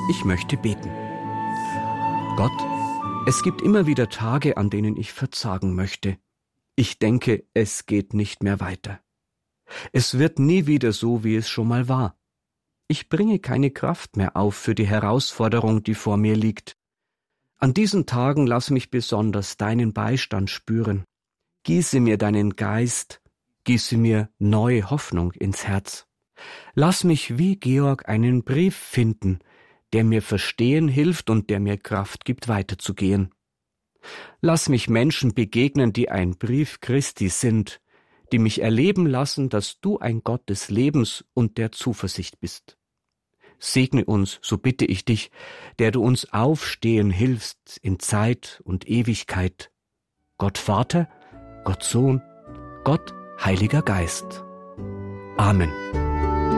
Ich möchte beten. Gott, es gibt immer wieder Tage, an denen ich verzagen möchte. Ich denke, es geht nicht mehr weiter. Es wird nie wieder so, wie es schon mal war. Ich bringe keine Kraft mehr auf für die Herausforderung, die vor mir liegt. An diesen Tagen lass mich besonders deinen Beistand spüren. Gieße mir deinen Geist, gieße mir neue Hoffnung ins Herz. Lass mich wie Georg einen Brief finden, der mir verstehen hilft und der mir Kraft gibt, weiterzugehen. Lass mich Menschen begegnen, die ein Brief Christi sind, die mich erleben lassen, dass du ein Gott des Lebens und der Zuversicht bist. Segne uns, so bitte ich dich, der du uns aufstehen hilfst in Zeit und Ewigkeit. Gott Vater, Gott Sohn, Gott Heiliger Geist. Amen.